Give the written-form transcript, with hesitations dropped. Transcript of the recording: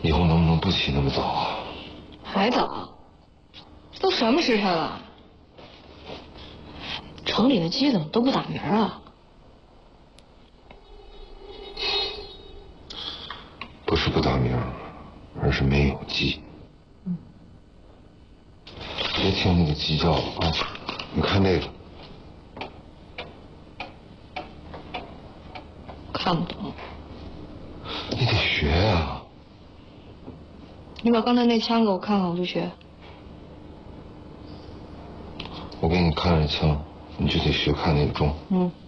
以后能不能不起那么早啊？ 还早？这都什么时辰了？城里的鸡怎么都不打鸣啊？ 不是不打鸣，而是没有鸡。别听那个鸡叫啊！你看那个， 看不懂。 你得学呀。 你把刚才那枪给我看看，我就学。 我给你看着枪，你就得学看那个钟。 嗯。